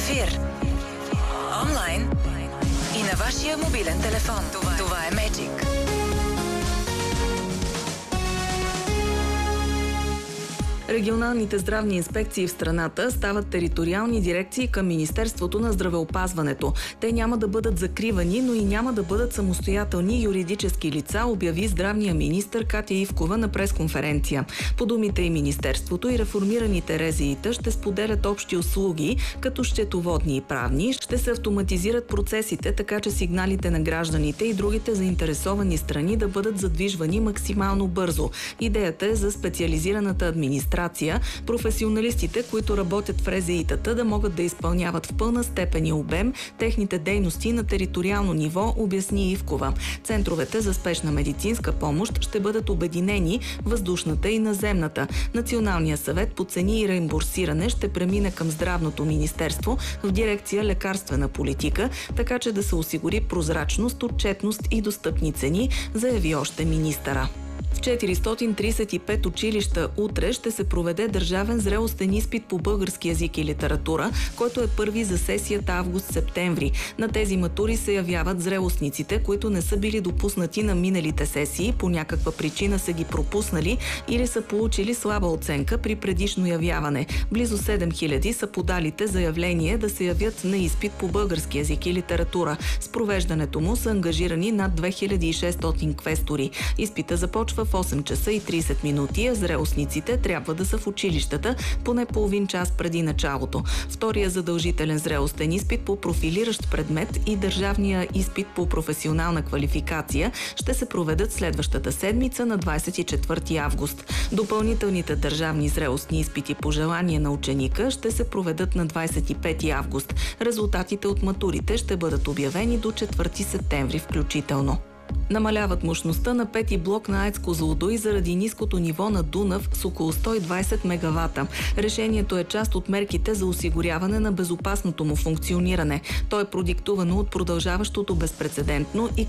ефир. Онлайн и на вашия мобилен телефон. Това е Magic. Регионалните здравни инспекции в страната стават териториални дирекции към Министерството на здравеопазването. Те няма да бъдат закривани, но и няма да бъдат самостоятелни юридически лица, обяви здравния министър Катя Ивкова на пресконференция. По думите и Министерството и реформираните РЗИ-та ще споделят общи услуги, като счетоводни и правни. Ще се автоматизират процесите, така че сигналите на гражданите и другите заинтересовани страни да бъдат задвижвани максимално бързо. Идеята е за специализираната администрация, професионалистите, които работят в РЗИ-тата, да могат да изпълняват в пълна степен и обем техните дейности на териториално ниво, обясни Ивкова. Центровете за спешна медицинска помощ ще бъдат обединени, въздушната и наземната. Националният съвет по цени и реимбурсиране ще премине към Здравното министерство в дирекция лекарствена политика, така че да се осигури прозрачност, отчетност и достъпни цени, заяви още министъра. В 435 училища утре ще се проведе държавен зрелостен изпит по български език и литература, който е първи за сесията август-септември. На тези матури се явяват зрелостниците, които не са били допуснати на миналите сесии, по някаква причина са ги пропуснали или са получили слаба оценка при предишно явяване. Близо 7000 са подалите заявление да се явят на изпит по български език и литература. С провеждането му са ангажирани над 2600 квестори. Изпита започва в 8 часа и 30 минути, а зрелостниците трябва да са в училищата поне половин час преди началото. Втория задължителен зрелостен изпит по профилиращ предмет и държавния изпит по професионална квалификация ще се проведат следващата седмица на 24 август. Допълнителните държавни зрелостни изпити по желание на ученика ще се проведат на 25 август. Резултатите от матурите ще бъдат обявени до 4 септември включително. Намаляват мощността на пети блок на АЕЦ Козлодуй заради ниското ниво на Дунав с около 120 мегавата. Решението е част от мерките за осигуряване на безопасното му функциониране. То е продиктувано от продължаващото безпрецедентно и